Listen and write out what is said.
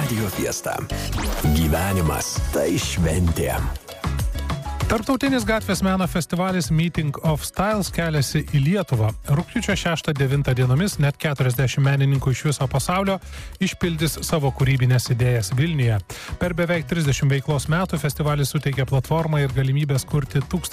Radio Fiesta. Gyvenimas tai šventė. Tarptautinis gatvės meno festivalis Meeting of Styles keliasi į Lietuvą. Rugpjūčio 6-9 dienomis net 40 menininkų iš viso pasaulio išpildys savo kūrybinės idėjas Vilniuje. Per beveik 30 veiklos metų festivalis suteikia platformą ir galimybės kurti